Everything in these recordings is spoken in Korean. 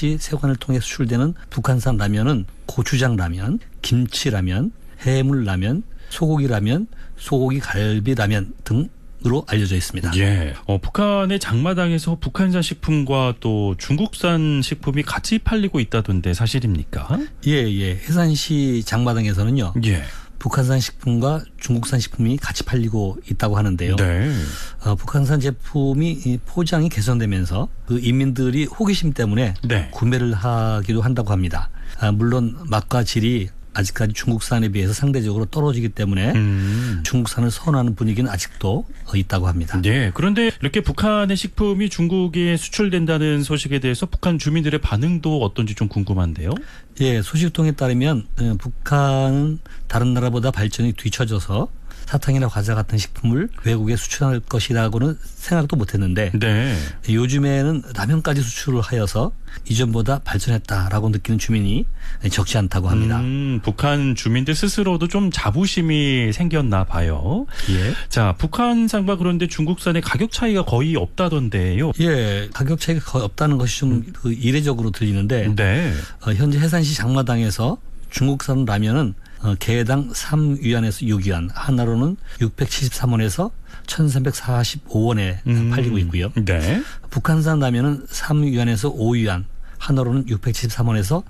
해산시 세관을 통해 수출되는 북한산 라면은 고추장 라면, 김치 라면, 해물 라면, 소고기 라면, 소고기 갈비 라면 등으로 알려져 있습니다. 예. 북한의 장마당에서 북한산 식품과 또 중국산 식품이 같이 팔리고 있다던데 사실입니까? 예. 해산시 장마당에서는요. 예. 북한산 식품과 중국산 식품이 같이 팔리고 있다고 하는데요. 네. 북한산 제품이 포장이 개선되면서 그 인민들이 호기심 때문에 네. 구매를 하기도 한다고 합니다. 물론 맛과 질이 아직까지 중국산에 비해서 상대적으로 떨어지기 때문에 중국산을 선호하는 분위기는 아직도 있다고 합니다. 네. 그런데 이렇게 북한의 식품이 중국에 수출된다는 소식에 대해서 북한 주민들의 반응도 어떤지 좀 궁금한데요. 예, 소식통에 따르면 북한은 다른 나라보다 발전이 뒤처져서 사탕이나 과자 같은 식품을 외국에 수출할 것이라고는 생각도 못했는데 네. 요즘에는 라면까지 수출을 하여서 이전보다 발전했다라고 느끼는 주민이 적지 않다고 합니다. 북한 주민들 스스로도 좀 자부심이 생겼나 봐요. 예. 자, 북한산과 그런데 중국산의 가격 차이가 거의 없다던데요. 예, 가격 차이가 거의 없다는 것이 좀 이례적으로 들리는데 네. 현재 해산시 장마당에서 중국산 라면은 개당 3위안에서 6위안, 하나로는 673원에서 1345원에 팔리고 있고요. 네. 북한산 라면은 3위안에서 5위안, 하나로는 673원에서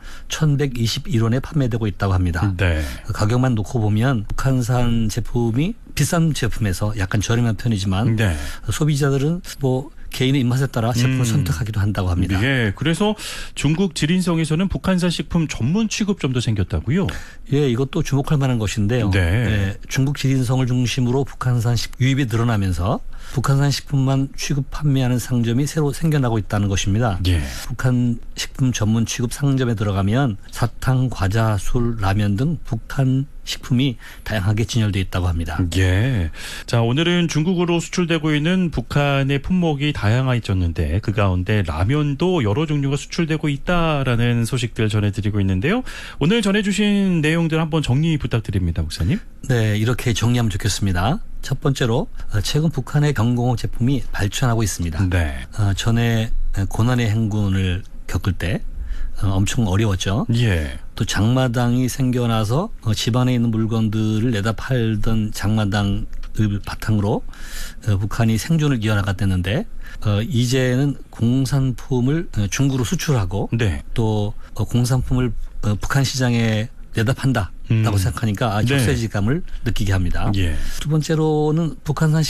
1121원에 판매되고 있다고 합니다. 네. 가격만 놓고 보면 북한산 제품이 비싼 제품에서 약간 저렴한 편이지만 네. 소비자들은 뭐 개인의 입맛에 따라 제품을 선택하기도 한다고 합니다. 예, 그래서 중국 지린성에서는 북한산 식품 전문 취급점도 생겼다고요? 예, 이것도 주목할 만한 것인데요. 네. 예, 중국 지린성을 중심으로 북한산 유입이 늘어나면서 북한산 식품만 취급 판매하는 상점이 새로 생겨나고 있다는 것입니다. 예. 북한 식품 전문 취급 상점에 들어가면 사탕, 과자, 술, 라면 등 북한 식품이 다양하게 진열되어 있다고 합니다. 예. 자, 오늘은 중국으로 수출되고 있는 북한의 품목이 다양해졌는데 그 가운데 라면도 여러 종류가 수출되고 있다라는 소식들 전해드리고 있는데요. 오늘 전해주신 내용들 한번 정리 부탁드립니다, 목사님. 네, 이렇게 정리하면 좋겠습니다. 첫 번째로 최근 북한의 경공업 제품이 발전하고 있습니다. 네. 전에 고난의 행군을 겪을 때 엄청 어려웠죠. 예. 또 장마당이 생겨나서 집안에 있는 물건들을 내다 팔던 장마당을 바탕으로 북한이 생존을 이어나갔댔는데 이제는 공산품을 중국으로 수출하고 네. 또 공산품을 북한 시장에 내다 판다라고 생각하니까 격세지감을 느끼게 합니다. 예. 두 번째로는 북한산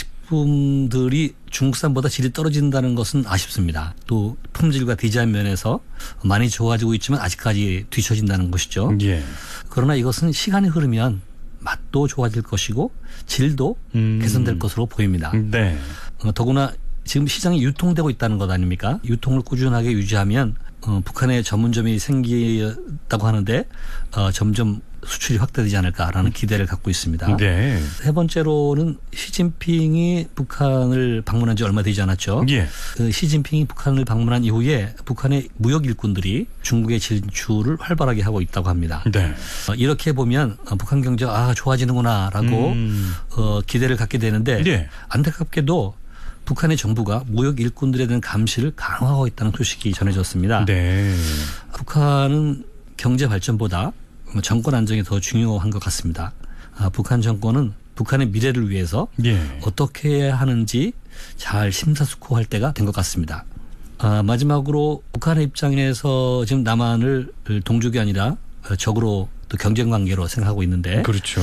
식품들이 중국산보다 질이 떨어진다는 것은 아쉽습니다. 또 품질과 디자인 면에서 많이 좋아지고 있지만 아직까지 뒤처진다는 것이죠. 예. 그러나 이것은 시간이 흐르면 맛도 좋아질 것이고 질도 개선될 것으로 보입니다. 네. 더구나 지금 시장이 유통되고 있다는 것 아닙니까? 유통을 꾸준하게 유지하면 북한에 전문점이 생기다고 하는데 점점 수출이 확대되지 않을까라는 기대를 갖고 있습니다. 네. 세 번째로는 시진핑이 북한을 방문한 지 얼마 되지 않았죠. 예. 시진핑이 북한을 방문한 이후에 북한의 무역 일꾼들이 중국의 진출을 활발하게 하고 있다고 합니다. 네. 이렇게 보면 북한 경제가 좋아지는구나라고 기대를 갖게 되는데 네. 안타깝게도 북한의 정부가 무역 일꾼들에 대한 감시를 강화하고 있다는 소식이 전해졌습니다. 네. 북한은 경제 발전보다 정권 안정이 더 중요한 것 같습니다. 북한 정권은 북한의 미래를 위해서 예. 어떻게 해야 하는지 잘 심사숙고할 때가 된 것 같습니다. 마지막으로 북한의 입장에서 지금 남한을 동족이 아니라 적으로 또 경쟁 관계로 생각하고 있는데 그렇죠.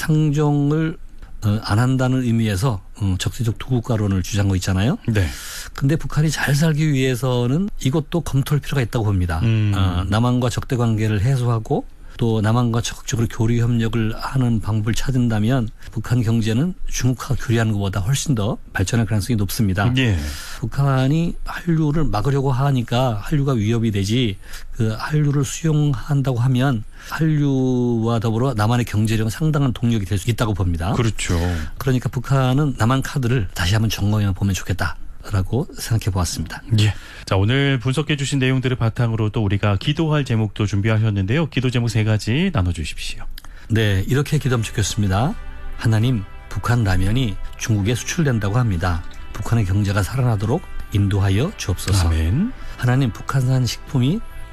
상종을 안 한다는 의미에서 적대적 두국가론을 주장하고 있잖아요. 네. 근데 북한이 잘 살기 위해서는 이것도 검토할 필요가 있다고 봅니다. 남한과 적대 관계를 해소하고 또 남한과 적극적으로 교류 협력을 하는 방법을 찾는다면 북한 경제는 중국과 교류하는 것보다 훨씬 더 발전할 가능성이 높습니다. 예. 북한이 한류를 막으려고 하니까 한류가 위협이 되지 그 한류를 수용한다고 하면 한류와 더불어 남한의 경제력은 상당한 동력이 될 수 있다고 봅니다. 그렇죠. 그러니까 북한은 남한 카드를 다시 한번 점검해 보면 좋겠다. 라고 생각해 보았습니다. 예. 자, 오늘 분석해 주신 내용들을 바탕으로 또 우리가 기도할 제목도 준비하셨는데요. 기도 제목 3가지 나눠주십시오. 네, 이렇게 기도하면 좋겠습니다. 하나님, 북한 라면이 중국에 수출된다고 합니다. 북한의 경제가 살아나도록 인도하여 주옵소서. 아멘. 하나님, 북한산 식품이